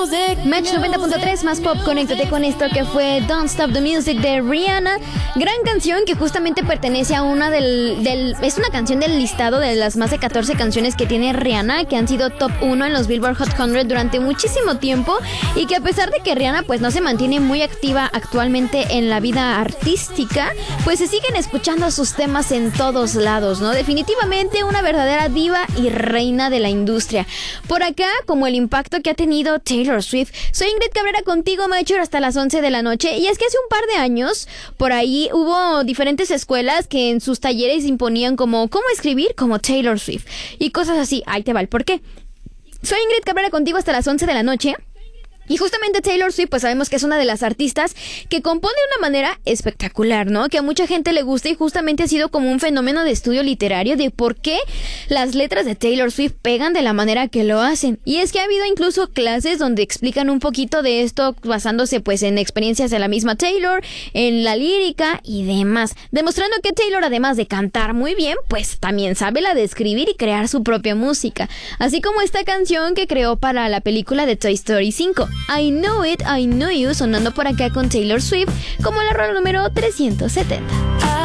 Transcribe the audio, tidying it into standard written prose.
Match 90.3 más pop, conéctate con esto que fue Don't Stop the Music de Rihanna. Gran canción que justamente pertenece a una es una canción del listado de las más de 14 canciones que tiene Rihanna, que han sido top 1 en los Billboard Hot 100 durante muchísimo tiempo, y que a pesar de que Rihanna pues no se mantiene muy activa actualmente en la vida artística, pues se siguen escuchando sus temas en todos lados, ¿no? Definitivamente una verdadera diva y reina de la industria. Por acá, como el impacto que ha tenido Taylor Swift. Soy Ingrid Cabrera contigo, Mature, hasta las 11 de la noche. Y es que hace un par de años, por ahí hubo diferentes escuelas que en sus talleres imponían como cómo escribir como Taylor Swift y cosas así. Ahí te va el porqué. Soy Ingrid Cabrera contigo hasta las 11 de la noche. Y justamente Taylor Swift, pues sabemos que es una de las artistas que compone de una manera espectacular, ¿no? Que a mucha gente le gusta, y justamente ha sido como un fenómeno de estudio literario de por qué las letras de Taylor Swift pegan de la manera que lo hacen. Y es que ha habido incluso clases donde explican un poquito de esto basándose pues en experiencias de la misma Taylor, en la lírica y demás, demostrando que Taylor, además de cantar muy bien, pues también sabe la de escribir y crear su propia música. Así como esta canción que creó para la película de Toy Story 5. I Know It, I Know You, sonando por acá con Taylor Swift como la rola número 370.